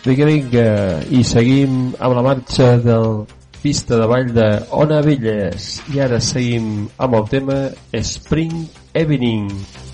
Vinga, i seguim amb la marxa del pista de ball de Ona Velles, i ara seguim amb el tema Spring Evening.